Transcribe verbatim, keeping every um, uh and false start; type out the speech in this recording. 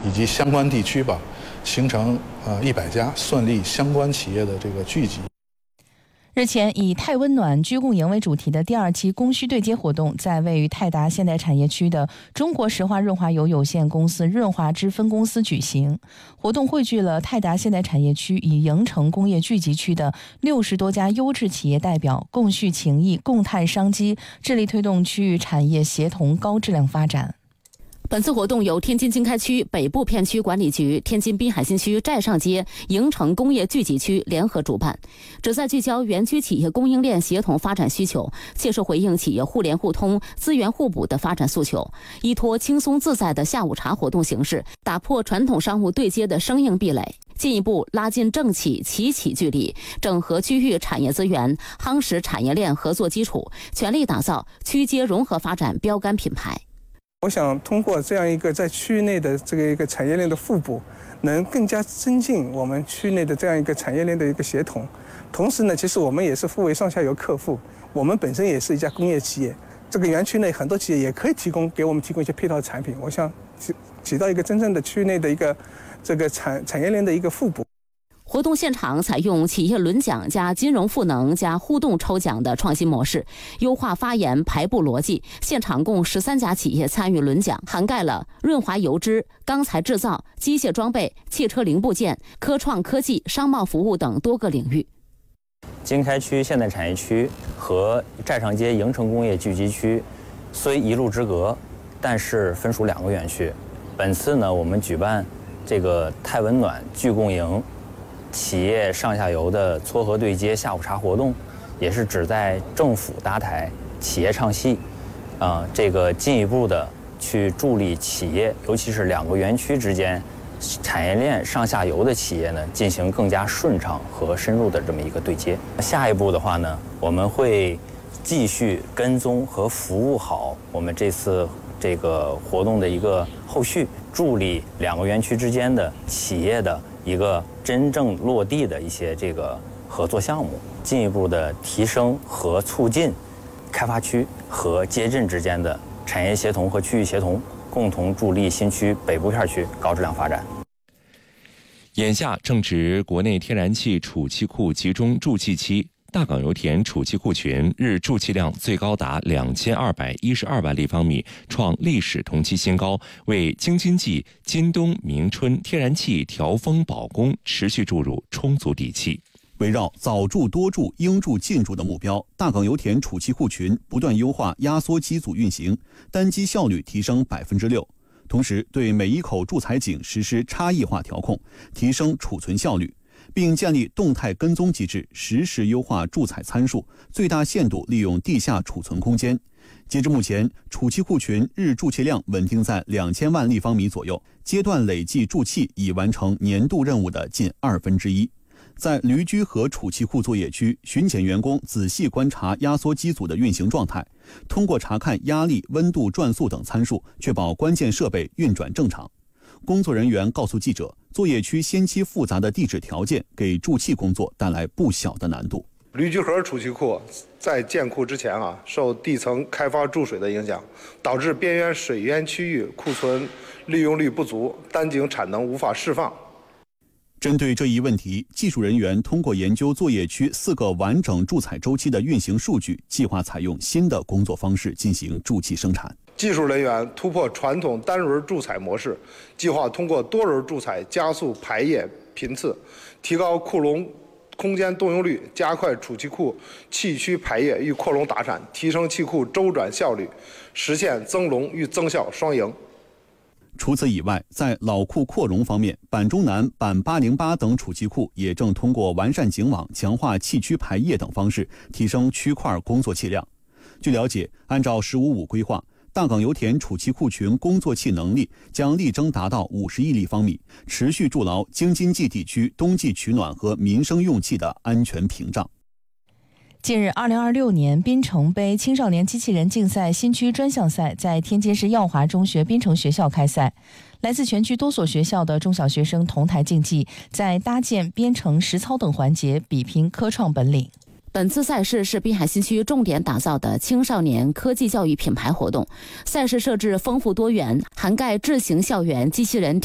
以及相关地区吧，形成呃一百家算力相关企业的这个聚集。 日前，以泰温暖居共赢为主题的第二期供需对接活动，在位于泰达现代产业区的中国石化润滑油有限公司润滑支分公司举行。活动汇聚了泰达现代产业区与营城工业聚集区的六十多家优质企业代表，共叙情谊，共探商机，致力推动区域产业协同高质量发展。 本次活动由天津经开区北部片区管理局、天津滨海新区寨上街营城工业聚集区联合主办，旨在聚焦园区企业供应链协同发展需求，切实回应企业互联互通、资源互补的发展诉求，依托轻松自在的下午茶活动形式，打破传统商务对接的生硬壁垒，进一步拉近政企企企距离，整合区域产业资源，夯实产业链合作基础，全力打造区街融合发展标杆品牌。 我想通过这样一个在区域内的这个一个产业链的互补，能更加增进我们区内的这样一个产业链的一个协同。同时呢，其实我们也是互为上下游客户，我们本身也是一家工业企业，这个园区内很多企业也可以提供给我们提供一些配套产品，我想起起到一个真正的区域内的一个这个产产业链的一个互补。 活动现场采用企业轮奖加金融赋能加互动抽奖的创新模式，优化发言排布逻辑。现场共十三家企业参与轮奖，涵盖了润滑油脂、钢材制造、机械装备、汽车零部件、科创科技、商贸服务等多个领域。 经开区现代产业区和寨上街营城工业聚集区虽一路之隔，但是分属两个园区。本次呢，我们举办这个泰温暖聚共赢企业上下游的撮合对接下午茶活动，也是旨在政府搭台，企业唱戏，啊、呃，这个进一步的去助力企业，尤其是两个园区之间产业链上下游的企业呢，进行更加顺畅和深入的这么一个对接。下一步的话呢，我们会继续跟踪和服务好我们这次这个活动的一个后续，助力两个园区之间的企业的一个真正落地的一些这个合作项目，进一步的提升和促进开发区和街镇之间的产业协同和区域协同，共同助力新区北部片区高质量发展。 眼下正值国内天然气储气库集中注气期，大港油田储气库群日注气量最高达两千二百一十二万立方米，创历史同期新高，为京津冀今冬明春天然气调峰保供持续注入充足底气。 围绕早注多注应注尽注的目标，大港油田储气库群不断优化压缩机组运行，单机效率提升百分之六。同时，对每一口注采井实施差异化调控，提升储存效率，并建立动态跟踪机制，实时优化注采参数，最大限度利用地下储存空间。截至目前，储气库群日注气量稳定在两千万立方米左右，阶段累计注气已完成年度任务的近二分之一。在驴居河储气库作业区，巡检员工仔细观察压缩机组的运行状态，通过查看压力、温度、转速等参数，确保关键设备运转正常。工作人员告诉记者，作业区先期复杂的地质条件给注气工作带来不小的难度。 驴居河储气库在建库之前啊，受地层开发注水的影响，导致边缘水源区域库存利用率不足，单井产能无法释放。 针对这一问题，技术人员通过研究作业区四个完整注采周期的运行数据，计划采用新的工作方式进行注气生产。 技术人员突破传统单轮注采模式，计划通过多轮注采加速排液频次，提高库容空间动用率，加快储气库气区排液与扩容打产，提升气库周转效率，实现增容与增效双赢。 除此以外，在老库扩容方面，板中南、板八零八等储气库也正通过完善井网、强化气区排液等方式，提升区块工作气量。据了解，按照“十五五”规划，大港油田储气库群工作气能力将力争达到五十亿立方米，持续筑牢京津冀地区冬季取暖和民生用气的安全屏障。 近日，二零二六年滨城杯青少年机器人竞赛新区专项赛在天津市耀华中学滨城学校开赛。来自全区多所学校的中小学生同台竞技，在搭建、编程、实操等环节比拼科创本领。 本次赛事是滨海新区重点打造的青少年科技教育品牌活动，赛事设置丰富多元，涵盖智行校园机器人